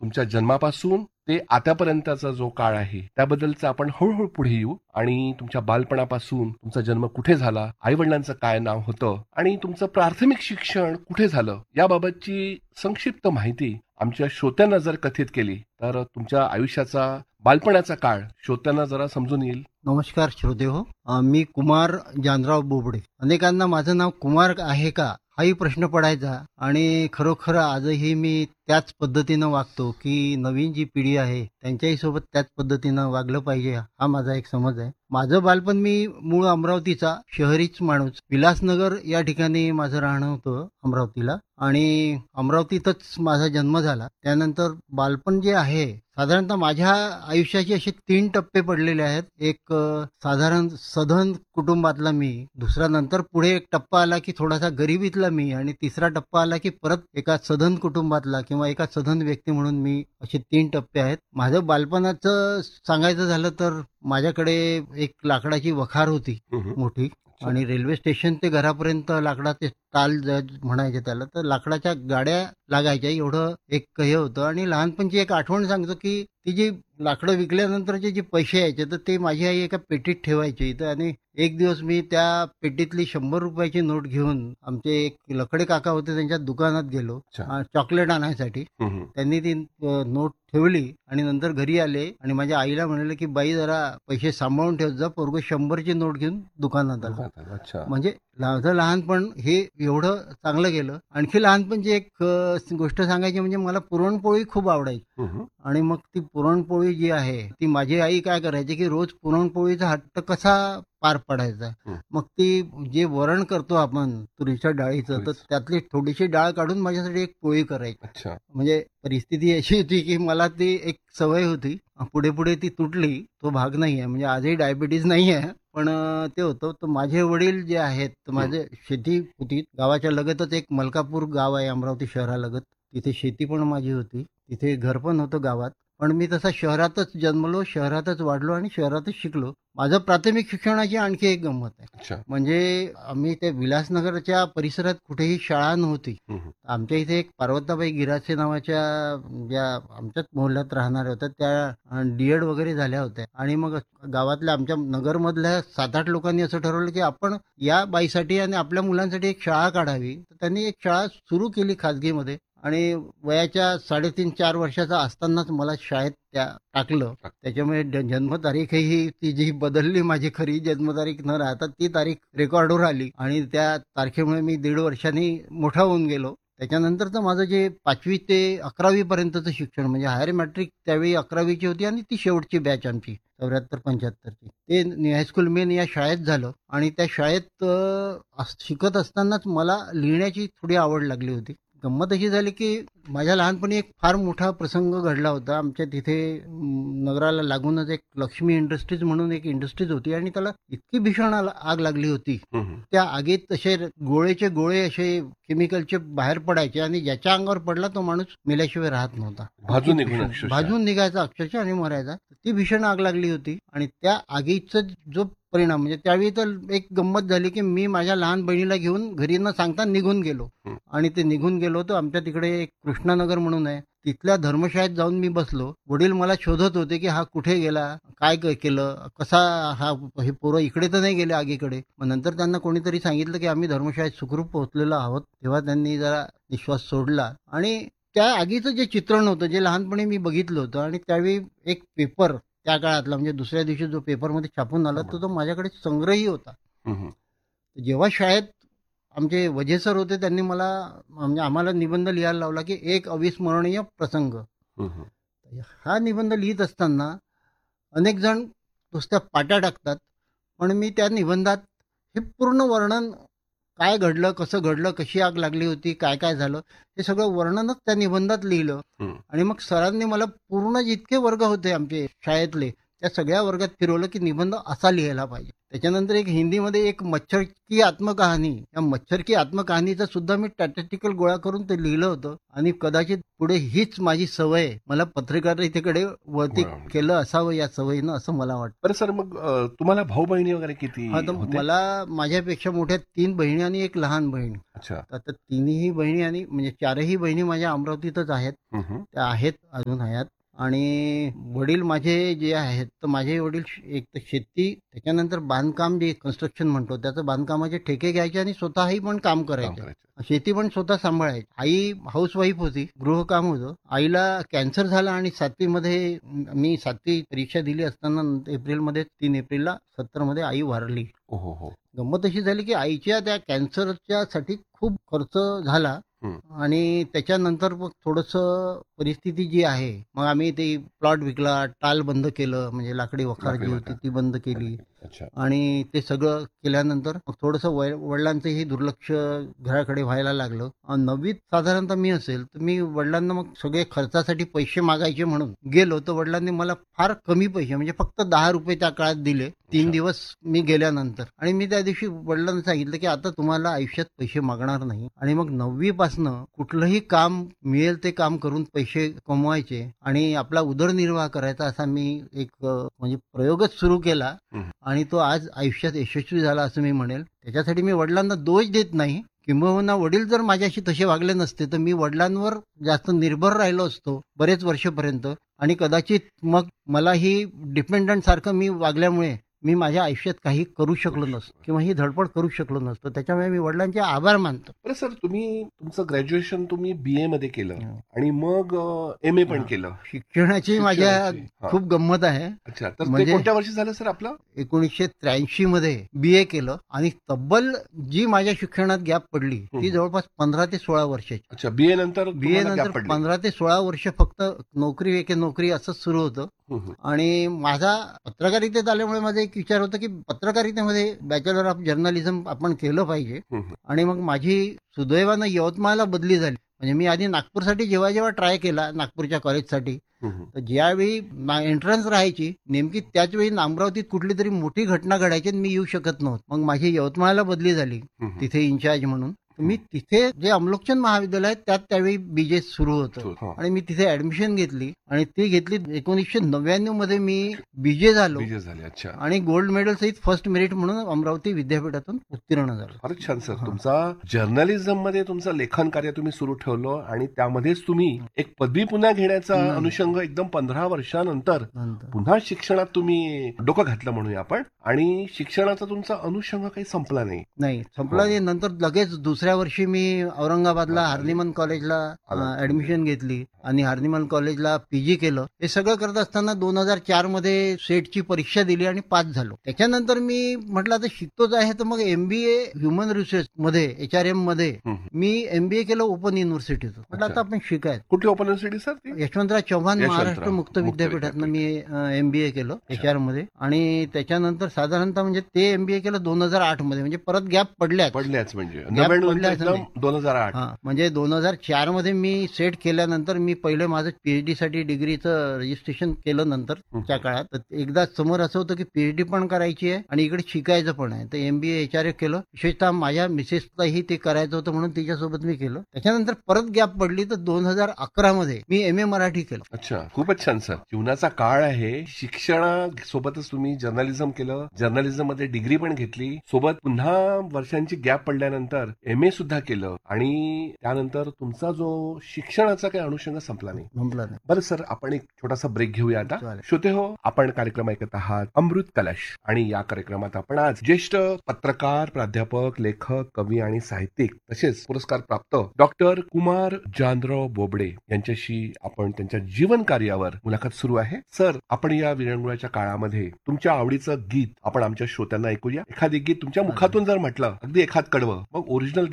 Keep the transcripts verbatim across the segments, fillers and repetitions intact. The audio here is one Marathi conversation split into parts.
तुमच्या जन्मापासून ते आतापर्यंतचा जो काळ आहे त्याबद्दलचा आपण हळूहळू पुढे येऊ आणि तुमच्या बालपणापासून तुमचा जन्म कुठे झाला, आई वडिलांचं काय नाव होतं आणि तुमचं प्राथमिक शिक्षण कुठे झालं याबाबतची संक्षिप्त माहिती आमच्या श्रोत्यांना जर कथित केली तर तुमच्या आयुष्याचा बालपणाचा काळ श्रोत्यांना जरा समजून येईल. नमस्कार श्रोते हो, मी कुमार जानराव बोबडे. अनेकांना माझं नाव कुमार आहे का हाही प्रश्न पडायचा आणि खरोखर आजही मी त्याच पद्धतीनं वागतो की नवीन जी पिढी आहे त्यांच्याही सोबत त्याच पद्धतीनं वागलं पाहिजे हा माझा एक समज आहे. माझं बालपण, मी मूळ अमरावतीचा शहरीच माणूस, विलासनगर या ठिकाणी माझं राहणं होतं अमरावतीला आणि अमरावतीतच माझा जन्म झाला. त्यानंतर बालपण जे आहे साधारणतः माझ्या आयुष्याचे असे तीन टप्पे पडलेले आहेत. एक साधारण सधन कुटुंबातला मी, दुसरा नंतर पुढे एक टप्पा आला की थोडासा गरिबीतला मी आणि तिसरा टप्पा आला की परत एका सधन कुटुंबातला किंवा एका सधन व्यक्ती म्हणून मी. असे तीन टप्पे आहेत. माझं बालपणाचं सांगायचं झालं तर माझ्याकडे एक लाकडाची वखार होती मोठी आणि रेल्वे स्टेशन ते घरापर्यंत लाकडाचे टाल म्हणायचे त्याला, तर लाकडाच्या गाड्या लागायच्या एवढं एक हे होतं. आणि लहानपणची एक आठवण सांगतो की ती जी लाकडं विकल्यानंतरचे जे पैसे यायचे तर ते माझी आई एका पेटीत ठेवायची. तर आणि एक दिवस मी त्या पेटीतली शंभर रुपयाची नोट घेऊन आमचे एक लकडे काका होते त्यांच्या दुकानात गेलो चॉकलेट आणायसाठी. त्यांनी ती नोट ठेवली आणि नंतर घरी आले आणि माझ्या आईला म्हणाले की बाई जरा पैसे सांभाळून ठेवत जा, पोरगं शंभरची नोट घेऊन दुकानात आलं. म्हणजे माझं लहानपण हे एवढं चांगलं गेलं. आणखी लहानपणची एक गोष्ट सांगायची म्हणजे मला पुरणपोळी खूप आवडायची आणि मग ती पुरणपोळी जी आहे ती माझी आई काय करायची की रोज पुरणपोळीचा हट्ट कसा पार पडायचा. मग ती जे वरण करतो आपण तुरीच्या डाळीचं तर त्यातली थोडीशी डाळ काढून माझ्यासाठी एक पोळी करायची. म्हणजे परिस्थिती अशी होती की मला ती एक सवय होती. पुढे पुढे ती तुटली, तो भाग नाही आहे. म्हणजे आजही डायबिटीज नाही आहे पण ते होतं. तर माझे वडील जे आहेत, माझे शेती होती गावाच्या लगतच, एक मलकापूर गाव आहे अमरावती शहरालगत, तिथे शेती पण माझी होती, तिथे घर पण होतं गावात. पण मी तसा शहरातच जन्मलो, शहरातच वाढलो आणि शहरातच शिकलो. माझं प्राथमिक शिक्षणाची आणखी एक गंमत आहे. म्हणजे आम्ही ते विलासनगरच्या परिसरात कुठेही शाळा नव्हती. आमच्या इथे एक पार्वताबाई गिरासे नावाच्या ज्या आमच्याच मोहल्ल्यात राहणाऱ्या होत्या त्या डीएड वगैरे झाल्या होत्या आणि मग गावातल्या आमच्या नगरमधल्या सात आठ लोकांनी असं ठरवलं की आपण या बाईसाठी आणि आपल्या मुलांसाठी एक शाळा काढावी. तर त्यांनी एक शाळा सुरू केली खाजगीमध्ये आणि वयाच्या साडेतीन चार वर्षाचा असतानाच मला शाळेत त्या टाकलं. त्याच्यामुळे जन्मतारीखही ती जी बदलली, माझी खरी जन्मतारीख न राहता ती तारीख रेकॉर्डवर आली आणि त्या तारखेमुळे मी दीड वर्षांनी मोठा होऊन गेलो. त्याच्यानंतरचं माझं जे पाचवी ते अकरावी पर्यंतचं शिक्षण म्हणजे हायर मॅट्रिक त्यावेळी अकरावीची होती आणि ती शेवटची बॅच आमची चौऱ्याहत्तर पंच्याहत्तरची, ते हायस्कूल मेन या शाळेत झालं. आणि त्या शाळेत शिकत असतानाच मला लिहिण्याची थोडी आवड लागली होती. गंमत अशी झाली की माझ्या लहानपणी एक फार मोठा प्रसंग घडला होता. आमच्या तिथे नगराला लागूनच एक लक्ष्मी इंडस्ट्रीज म्हणून एक इंडस्ट्रीज होती आणि त्याला इतकी भीषण आग लागली होती. त्या आगीत असे गोळेचे गोळे असे केमिकलचे बाहेर पडायचे आणि ज्याच्या अंगावर पडला तो माणूस मेल्याशिवाय राहत नव्हता, भाजून निघून भाजून निघायचा अक्षरशः आणि मरायचा. ती भीषण आग लागली होती आणि त्या आगीचा जो परिणाम म्हणजे त्यावेळी तर एक गंमत झाली की मी माझ्या लहान बहिणीला घेऊन घरी न सांगता निघून गेलो आणि ते निघून गेलो तर आमच्या तिकडे एक कृष्णानगर म्हणून आहे, तिथल्या धर्मशाळेत जाऊन मी बसलो. वडील मला शोधत होते की हा कुठे गेला, काय केलं, कसा हा, हे पोरं इकडे तर नाही गेले आगीकडे. मग नंतर त्यांना कोणीतरी सांगितलं की आम्ही धर्मशाळेत सुखरूप पोहोचलेलो आहोत. तेव्हा त्यांनी जरा विश्वास सोडला आणि त्या आगीचं जे चित्रण होतं जे लहानपणी मी बघितलं होतं आणि त्यावेळी एक पेपर त्या काळातला म्हणजे दुसऱ्या दिवशी जो पेपरमध्ये छापून आला तो तो माझ्याकडे संग्रही होता. जेव्हा शाळेत आमचे वजे सर होते त्यांनी मला म्हणजे आम्हाला निबंध लिहायला लावला की एक अविस्मरणीय प्रसंग. हा निबंध लिहित असताना अनेक जण नुसत्या पाट्या टाकतात पण मी त्या निबंधात हे पूर्ण वर्णन, काय घडलं, कसं घडलं, कशी आग लागली होती, काय काय झालं, हे सगळं वर्णनच त्या निबंधात लिहिलं. आणि मग सरांनी मला पूर्ण जितके वर्ग होते आमचे शाळेतले त्या सगळ्या वर्गात फिरवलं की निबंध असा लिहायला पाहिजे. त्याच्यानंतर एक हिंदीमध्ये एक मच्छर की आत्मकहाणी, या मच्छर की आत्मकहाणीचं सुद्धा मी स्टॅटिस्टिकल गोळा करून ते लिहिलं होतं आणि कदाचित पुढे हीच माझी सवय मला पत्रकारितेकडे वरती वळवली. केलं असावं या सवयीनं, असं मला वाटतं. बरं सर, मग अ, तुम्हाला भाऊ बहिणी वगैरे किती हा, तर होते? मला माझ्यापेक्षा मोठ्या तीन बहिणी आणि एक लहान बहीण. अच्छा. आता तिन्ही बहिणी आणि म्हणजे चारही बहिणी माझ्या अमरावतीतच आहेत. हं, हं. त्या आहेत, अजून आहेत. आणि वडील माझे जे आहेत, तर माझे वडील श- एक तर शेती, त्याच्यानंतर बांधकाम, जे कन्स्ट्रक्शन म्हणतो त्याचं बांधकामाचे ठेके घ्यायचे आणि स्वतःही पण काम काम करायचे. करायचं. शेती पण स्वतः सांभाळायची. आई हाऊसवाईफ होती, गृहकाम होतं. आईला कॅन्सर झाला आणि सातवीमध्ये, मी सातवी परीक्षा दिली असताना एप्रिलमध्ये, तीन एप्रिलला सत्तर मध्ये आई वारली. हो हो हो. गंमत अशी झाली की आईच्या त्या कॅन्सरच्या साठी खूप खर्च झाला हं. आणि त्याच्यानंतर मग थोडंसं परिस्थिती जी आहे, मग आम्ही ते प्लॉट विकला, टाल बंद केलं, म्हणजे लाकडी वखार लाकडी जी होती वखार. ती बंद केली. अच्छा. आणि ते सगळं केल्यानंतर मग थोडंसं वय वडिलांचंही दुर्लक्ष घराकडे व्हायला लागलं. अन् नववीत साधारणतः मी असेल तर मी वडिलांना मग सगळे खर्चासाठी पैसे मागायचे म्हणून गेलो, तर वडिलांनी मला फार कमी पैसे, म्हणजे फक्त दहा रुपये त्या काळात दिले तीन अच्छा. दिवस मी गेल्यानंतर. आणि मी त्या दिवशी वडिलांना सांगितलं की आता तुम्हाला आयुष्यात पैसे मागणार नाही. आणि मग नववी पासनं कुठलंही काम मिळेल ते काम करून पैसे कमवायचे आणि आपला उदरनिर्वाह करायचा, असा मी एक अ, म्हणजे प्रयोगच सुरू केला. हं. आणि तो आज आयुष्यात यशस्वी झाला असं मी म्हणेल. त्याच्यासाठी मी वडिलांना दोष देत नाही. किंबहुना वडील जर माझ्याशी तसे वागले नसते तर मी वडिलांवर जास्त निर्भर राहिलो असतो बरेच वर्षपर्यंत. आणि कदाचित मग मलाही डिपेंडंट सारखं मी वागल्यामुळे मी माझ्या आयुष्यात काही करू शकलो नसतो किंवा ही धडपड करू शकलो नसतो. त्याच्यामुळे मी वडिलांचे आभार मानतो. बरं सर, तुम्ही तुमचं ग्रॅज्युएशन तुम्ही बी ए मध्ये केलं हं. आणि मग एम ए पण हां. केलं. शिक्षणाची माझ्या शिक्षणाची. हां. खूप गंमत आहे. अच्छा, तर ते म्हणजे- कोणत्या वर्षी झालं सर आपलं? एकोणीसशे त्र्याऐंशी मध्ये बी ए केलं आणि तब्बल जी माझ्या शिक्षणात गॅप पडली ती हं. जवळपास पंधरा ते सोळा वर्षाची. अच्छा, बी ए नंतर बी ए तुम्हाला नंतर gap पडली. पंधरा ते सोळा वर्ष फक्त नोकरी एके नोकरी असंच सुरू होतं. हं, हं. आणि माझा पत्रकारितेत आल्यामुळे माझा एक विचार होता की पत्रकारितेमध्ये बॅचलर ऑफ जर्नलिझम आपण केलं पाहिजे. हं, हं. आणि मग माझी सुदैवानं यवतमाळला बदली झाली. म्हणजे मी आधी नागपूरसाठी जेव्हा जेव्हा ट्राय केला, नागपूरच्या कॉलेजसाठी, हं, हं. तर ज्यावेळी एंट्रन्स राहायची नेमकी त्याच वेळी अमरावतीत कुठली तरी मोठी घटना घडायची आणि मी येऊ शकत नव्हतो. मग माझी यवतमाळला बदली झाली हं, हं. तिथे इन्चार्ज म्हणून. मी तिथे जे अमलोकचंद महाविद्यालय आहे त्यात त्यावेळी बीजे सुरू होतं हं. आणि मी तिथे ऍडमिशन घेतली आणि ती घेतली एकोणीसशे नव्याण्णव मध्ये मी बीजे झालो बीजे झाले. अच्छा, आणि गोल्ड मेडल सहित फर्स्ट मेरिट म्हणून अमरावती विद्यापीठातून उत्तीर्ण झालो. फारच छान सर. हां. तुमचा जर्नलिझम मध्ये तुमचं लेखन कार्य तुम्ही सुरू ठेवलं आणि त्यामध्येच तुम्ही एक पदवी पुन्हा घेण्याचा हं. अनुषंग एकदम पंधरा वर्षानंतर नंतर पुन्हा शिक्षणात तुम्ही डोकं घातलं म्हणूया आपण. आणि शिक्षणाचा तुमचा अनुषंग काही संपला नाही. नाही संपला हो. नाही. नंतर लगेच दुसऱ्या वर्षी मी औरंगाबादला हार्निमन कॉलेजला आला. ऍडमिशन घेतली आणि हार्निमन कॉलेजला पीजी केलं. हे सगळं करत असताना दोन हजार चार मध्ये सेटची परीक्षा दिली आणि पास झालो. त्याच्यानंतर मी म्हटलं आता शिकतोच आहे तर मग एमबीए ह्युमन रिसोर्स मध्ये, एच आर एम मध्ये हं, हं. मी एमबीए केलं ओपन युनिव्हर्सिटीचं. म्हटलं अच्छा. आता आपण शिकायचं. कुठली ओपन युनिव्हर्सिटी सर ती? यशवंतराव चव्हाण यशवंतराव महाराष्ट्र मुक्त मुक्त विद्यापीठातनं मी विद्यापीठ. एमबीए केलं एच आर मध्ये. आणि त्याच्यानंतर साधारणतः म्हणजे ते एमबीए केलं दोन हजार आठ मध्ये, म्हणजे परत गॅप पडल्याच. पडल्याच म्हणजे Gap नव्याण्णव पडल्याच नंतर एकदम दोन हजार आठ. हा, म्हणजे दोन हजार चार मध्ये मी सेट केल्यानंतर मी पहिले माझं पीएचडी साठी डिग्रीचं रजिस्ट्रेशन केलं नंतर हं. त्या काळात. तर एकदा समोर असं होतं की पीएचडी पण करायची आहे आणि इकडे शिकायचं पण आहे. तर एमबीए एच आर ए केलं. विशेषतः माझ्या मिसेसलाही ते करायचं होतं म्हणून तिच्यासोबत मी केलं. त्याच्यानंतर परत गॅप पडली तर दोन हजार अकरा मध्ये मी एम ए मराठी केलं. अच्छा, खूपच छान सर. जीवनाचा काळ आहे. शिक्षणासोबतच तुम्ही जर्नलिझम केलं, जर्नलिझम मध्ये डिग्री पण घेतली, सोबत पुन्हा वर्षांची गॅप पडल्यानंतर एम ए सुद्धा केलं आणि त्यानंतर तुमचा जो शिक्षणाचा काही अनुषंग संपला नाही. संपला नाही. बरं सर, आपण एक छोटासा ब्रेक घेऊया आता. चालेल. श्रोते हो, आपण कार्यक्रम ऐकत आहात अमृत कलश आणि या कार्यक्रमात आपण आज ज्येष्ठ पत्रकार, प्राध्यापक, लेखक, कवी आणि साहित्यिक तसेच पुरस्कार प्राप्त डॉक्टर कुमार जानराव बोबडे यांच्याशी आपण त्यांच्या जीवन कार्यावर मुलाखत सुरू आहे. सर, आपण या विरंगुळ्याच्या काळामध्ये तुमच्या आवडीचं गीत आपण आमच्या श्रोत्यांना ऐकूया. एखादे गीत तुमच्या मुखातून जर म्हटलं, अगदी एखाद कडवं, मग ओरिजिनल गीत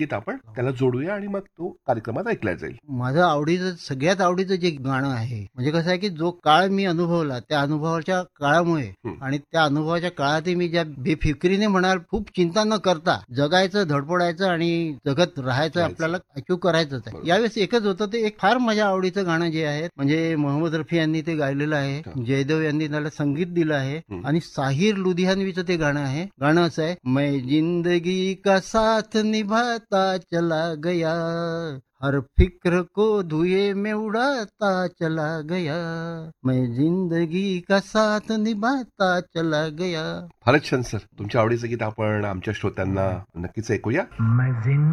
गीत आपण त्याला जोडूया आणि मग तो कार्यक्रमात ऐकला जाईल. माझं आवडीचं सगळ्यात आवडीचं जे गाणं आहे म्हणजे कसं आहे की जो काळ मी अनुभवला त्या अनुभवाच्या काळामुळे हं. आणि त्या अनुभवाच्या काळात मी ज्या बेफिक्रीने म्हणाल खूप चिंता न करता जगायचं धडपडायचं आणि जगत राहायचं राहायचं. आपल्याला अचीव करायचंच आहे. बरोबर. यावेळेस एकच होतं ते एक फार माझ्या आवडीचं गाणं जे आहे म्हणजे मोहम्मद रफी यांनी ते गायलेलं आहे, हं. जयदेव यांनी त्याला संगीत दिलं आहे हं. आणि साहिर लुधियानवीचं ते गाणं आहे. गाणं असं आहे, मैं जिंदगी का साथ निभाता चला गया, हर फिक्र को धुए में उड़ाता चला गया, मैं जिंदगी का साथ निभाता चला गया. फारच छान सर. तुमच्या आवडीचं गीत आपण आमच्या श्रोत्यांना नक्कीच ऐकूया. मैं जिंदगी